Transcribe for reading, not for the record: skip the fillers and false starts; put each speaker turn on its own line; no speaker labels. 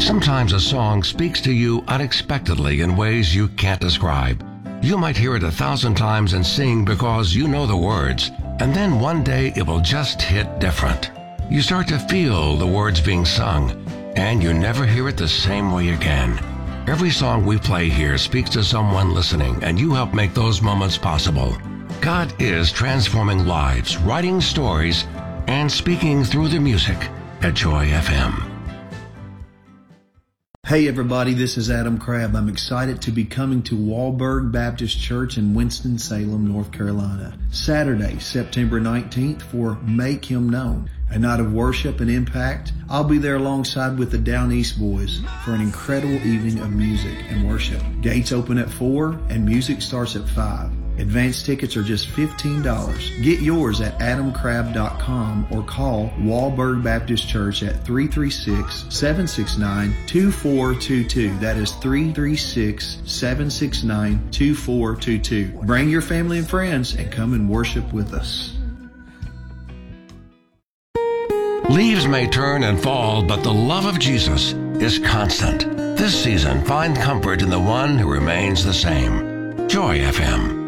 Sometimes a song speaks to you unexpectedly in ways you can't describe. You might hear it 1,000 times and sing because you know the words, and then one day it will just hit different. You start to feel the words being sung, and you never hear it the same way again. Every song we play here speaks to someone listening, and you help make those moments possible. God is transforming lives, writing stories, and speaking through the music at Joy FM.
Hey everybody, this is Adam Crabb. I'm excited to be coming to Wahlberg Baptist Church in Winston-Salem, North Carolina, Saturday, September 19th for Make Him Known, a night of worship and impact. I'll be there alongside with the Down East Boys for an incredible evening of music and worship. Gates open at 4 and music starts at 5. Advanced tickets are just $15. Get yours at adamcrabb.com or call Wahlberg Baptist Church at 336-769-2422. That is 336-769-2422. Bring your family and friends and come and worship with us.
Leaves may turn and fall, but the love of Jesus is constant. This season, find comfort in the one who remains the same. Joy FM.